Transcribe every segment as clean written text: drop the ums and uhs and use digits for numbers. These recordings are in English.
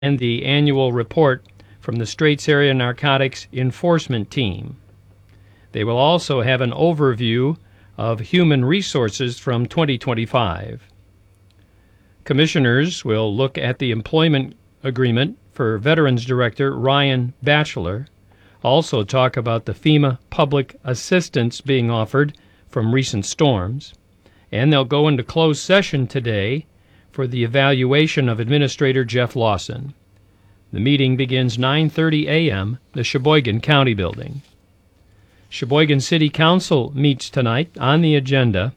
and the annual report from the Straits Area Narcotics Enforcement Team. They will also have an overview of human resources from 2025. Commissioners will look at the employment agreement for Veterans Director Ryan Batchelor, also talk about the FEMA public assistance being offered from recent storms, and they'll go into closed session today for the evaluation of Administrator Jeff Lawson. The meeting begins 9:30 a.m., the Sheboygan County Building. Sheboygan City Council meets tonight. On the agenda,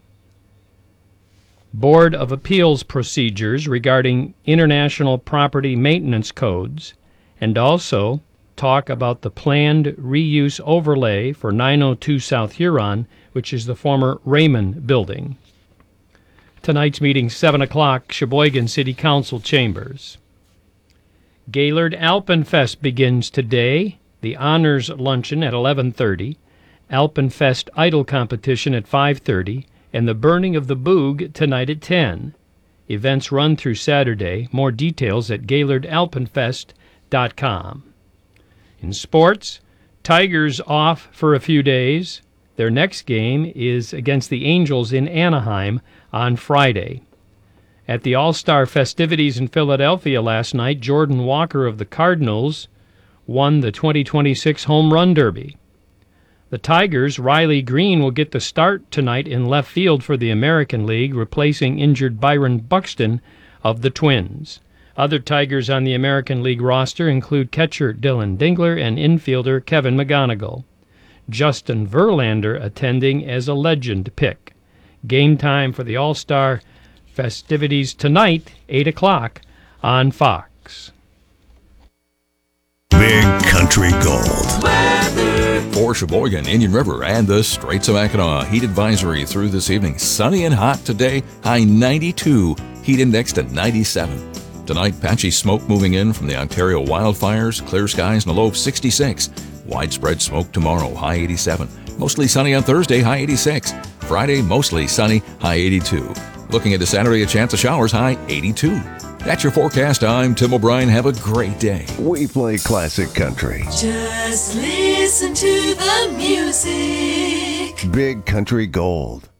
Board of Appeals procedures regarding international property maintenance codes, and also talk about the planned reuse overlay for 902 South Huron, which is the former Raymond Building. Tonight's meeting, 7 o'clock, Sheboygan City Council Chambers. Gaylord Alpenfest begins today. The Honors Luncheon at 11:30, Alpenfest Idol Competition at 5:30, and the Burning of the Boog tonight at 10. Events run through Saturday. More details at GaylordAlpenfest.com. In sports, Tigers off for a few days. Their next game is against the Angels in Anaheim on Friday. At the All-Star festivities in Philadelphia last night, Jordan Walker of the Cardinals won the 2026 Home Run Derby. The Tigers' Riley Green will get the start tonight in left field for the American League, replacing injured Byron Buxton of the Twins. Other Tigers on the American League roster include catcher Dylan Dingler and infielder Kevin McGonigal. Justin Verlander attending as a legend pick. Game time for the All-Star festivities tonight, 8 o'clock on Fox. Big Country Gold. For Sheboygan, Indian River, and the Straits of Mackinac, heat advisory through this evening. Sunny and hot today, high 92, heat index to 97. Tonight, patchy smoke moving in from the Ontario wildfires, clear skies and a low of 66. Widespread smoke tomorrow, high 87. Mostly sunny on Thursday, high 86. Friday, mostly sunny, high 82. Looking into Saturday, a chance of showers, high 82. That's your forecast. I'm Tim O'Brien. Have a great day. We play classic country. Just listen to the music. Big Country Gold.